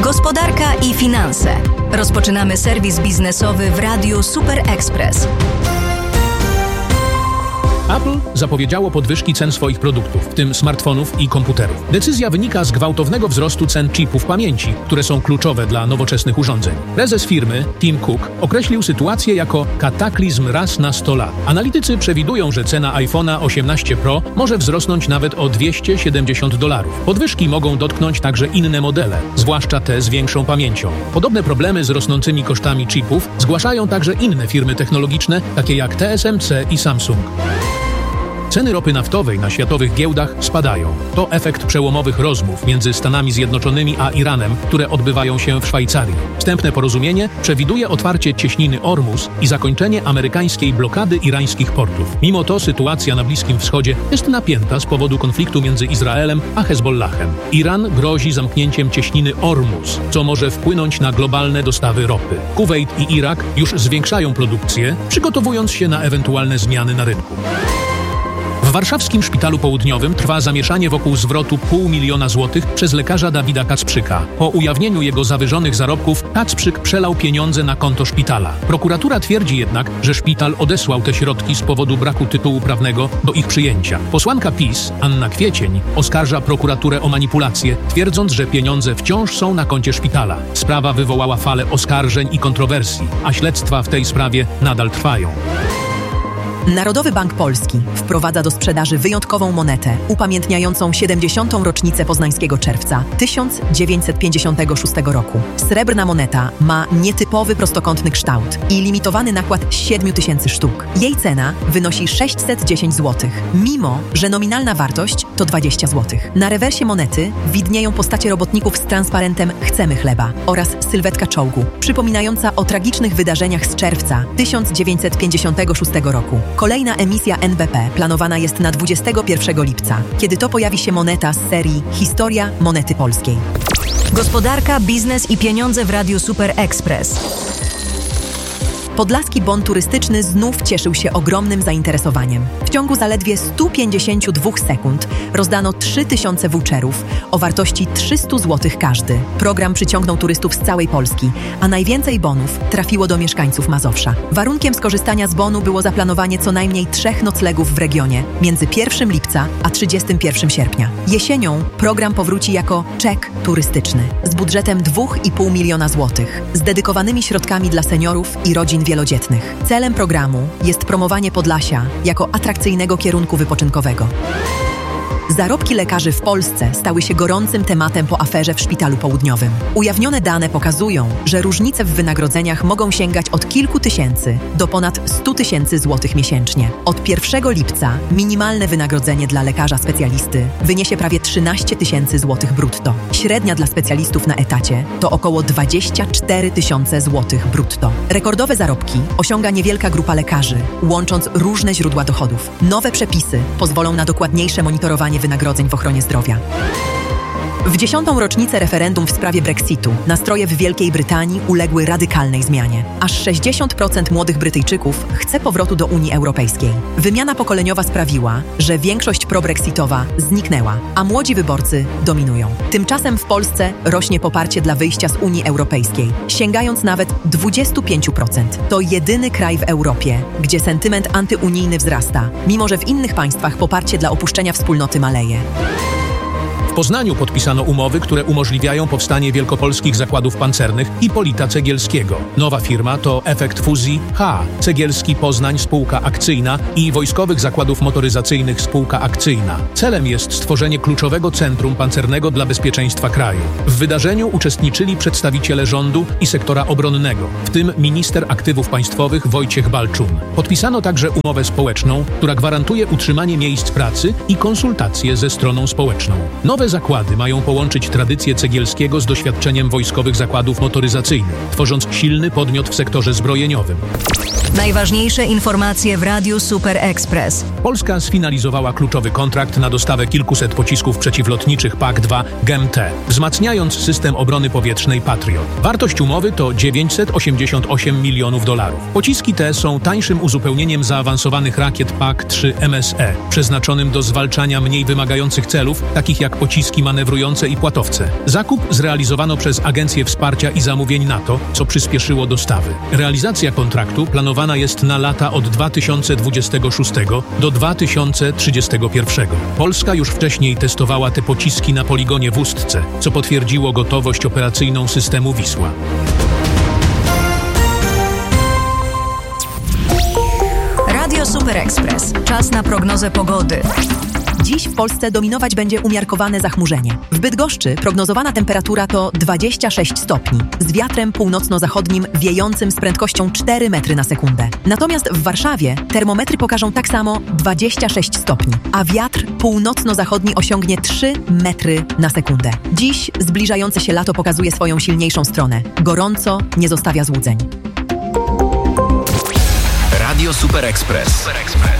Gospodarka i finanse. Rozpoczynamy serwis biznesowy w Radiu Super Express. Apple zapowiedziało podwyżki cen swoich produktów, w tym smartfonów i komputerów. Decyzja wynika z gwałtownego wzrostu cen chipów pamięci, które są kluczowe dla nowoczesnych urządzeń. Prezes firmy, Tim Cook, określił sytuację jako kataklizm raz na 100 lat. Analitycy przewidują, że cena iPhone'a 18 Pro może wzrosnąć nawet o $270. Podwyżki mogą dotknąć także inne modele, zwłaszcza te z większą pamięcią. Podobne problemy z rosnącymi kosztami chipów zgłaszają także inne firmy technologiczne, takie jak TSMC i Samsung. Ceny ropy naftowej na światowych giełdach spadają. To efekt przełomowych rozmów między Stanami Zjednoczonymi a Iranem, które odbywają się w Szwajcarii. Wstępne porozumienie przewiduje otwarcie cieśniny Ormus i zakończenie amerykańskiej blokady irańskich portów. Mimo to sytuacja na Bliskim Wschodzie jest napięta z powodu konfliktu między Izraelem a Hezbollahem. Iran grozi zamknięciem cieśniny Ormus, co może wpłynąć na globalne dostawy ropy. Kuwejt i Irak już zwiększają produkcję, przygotowując się na ewentualne zmiany na rynku. W warszawskim Szpitalu Południowym trwa zamieszanie wokół zwrotu $500 000 złotych przez lekarza Dawida Kacprzyka. Po ujawnieniu jego zawyżonych zarobków Kacprzyk przelał pieniądze na konto szpitala. Prokuratura twierdzi jednak, że szpital odesłał te środki z powodu braku tytułu prawnego do ich przyjęcia. Posłanka PiS, Anna Kwiecień, oskarża prokuraturę o manipulację, twierdząc, że pieniądze wciąż są na koncie szpitala. Sprawa wywołała falę oskarżeń i kontrowersji, a śledztwa w tej sprawie nadal trwają. Narodowy Bank Polski wprowadza do sprzedaży wyjątkową monetę upamiętniającą 70. rocznicę poznańskiego czerwca 1956 roku. Srebrna moneta ma nietypowy prostokątny kształt i limitowany nakład 7000 sztuk. Jej cena wynosi 610 zł, mimo że nominalna wartość to 20 zł. Na rewersie monety widnieją postacie robotników z transparentem „Chcemy chleba” oraz sylwetka czołgu, przypominająca o tragicznych wydarzeniach z czerwca 1956 roku. Kolejna emisja NBP planowana jest na 21 lipca, kiedy to pojawi się moneta z serii Historia monety polskiej. Gospodarka, biznes i pieniądze w Radiu Super Express. Podlaski bon turystyczny znów cieszył się ogromnym zainteresowaniem. W ciągu zaledwie 152 sekund rozdano 3000 voucherów o wartości 300 zł każdy. Program przyciągnął turystów z całej Polski, a najwięcej bonów trafiło do mieszkańców Mazowsza. Warunkiem skorzystania z bonu było zaplanowanie co najmniej 3 noclegów w regionie między 1 lipca a 31 sierpnia. Jesienią program powróci jako czek turystyczny z budżetem $2,5 miliona złotych, z dedykowanymi środkami dla seniorów i rodzin wielodzietnych. Celem programu jest promowanie Podlasia jako atrakcyjnego kierunku wypoczynkowego. Zarobki lekarzy w Polsce stały się gorącym tematem po aferze w Szpitalu Południowym. Ujawnione dane pokazują, że różnice w wynagrodzeniach mogą sięgać od kilku tysięcy do ponad 100 000 złotych miesięcznie. Od 1 lipca minimalne wynagrodzenie dla lekarza specjalisty wyniesie prawie 13 000 złotych brutto. Średnia dla specjalistów na etacie to około 24 000 złotych brutto. Rekordowe zarobki osiąga niewielka grupa lekarzy, łącząc różne źródła dochodów. Nowe przepisy pozwolą na dokładniejsze monitorowanie wynagrodzeń w ochronie zdrowia. W 10. rocznicę referendum w sprawie Brexitu nastroje w Wielkiej Brytanii uległy radykalnej zmianie. Aż 60% młodych Brytyjczyków chce powrotu do Unii Europejskiej. Wymiana pokoleniowa sprawiła, że większość probrexitowa zniknęła, a młodzi wyborcy dominują. Tymczasem w Polsce rośnie poparcie dla wyjścia z Unii Europejskiej, sięgając nawet 25%. To jedyny kraj w Europie, gdzie sentyment antyunijny wzrasta, mimo że w innych państwach poparcie dla opuszczenia wspólnoty maleje. W Poznaniu podpisano umowy, które umożliwiają powstanie wielkopolskich zakładów pancernych Hipolita Cegielskiego. Nowa firma to efekt fuzji H. Cegielski Poznań Spółka Akcyjna i Wojskowych Zakładów Motoryzacyjnych Spółka Akcyjna. Celem jest stworzenie kluczowego centrum pancernego dla bezpieczeństwa kraju. W wydarzeniu uczestniczyli przedstawiciele rządu i sektora obronnego, w tym minister aktywów państwowych Wojciech Balczun. Podpisano także umowę społeczną, która gwarantuje utrzymanie miejsc pracy i konsultacje ze stroną społeczną. Nowe zakłady mają połączyć tradycję Cegielskiego z doświadczeniem wojskowych zakładów motoryzacyjnych, tworząc silny podmiot w sektorze zbrojeniowym. Najważniejsze informacje w Radiu Super Express. Polska sfinalizowała kluczowy kontrakt na dostawę kilkuset pocisków przeciwlotniczych PAK-2 GEM-T, wzmacniając system obrony powietrznej Patriot. Wartość umowy to $988 milionów. Pociski te są tańszym uzupełnieniem zaawansowanych rakiet PAK-3 MSE, przeznaczonym do zwalczania mniej wymagających celów, takich jak pociski pociski manewrujące i płatowce. Zakup zrealizowano przez Agencję Wsparcia i Zamówień NATO, co przyspieszyło dostawy. Realizacja kontraktu planowana jest na lata od 2026 do 2031. Polska już wcześniej testowała te pociski na poligonie w Ustce, co potwierdziło gotowość operacyjną systemu Wisła. Radio Super Express. Czas na prognozę pogody. Dziś w Polsce dominować będzie umiarkowane zachmurzenie. W Bydgoszczy prognozowana temperatura to 26 stopni, z wiatrem północno-zachodnim wiejącym z prędkością 4 metry na sekundę. Natomiast w Warszawie termometry pokażą tak samo 26 stopni, a wiatr północno-zachodni osiągnie 3 metry na sekundę. Dziś zbliżające się lato pokazuje swoją silniejszą stronę. Gorąco, nie zostawia złudzeń. Radio Super Express.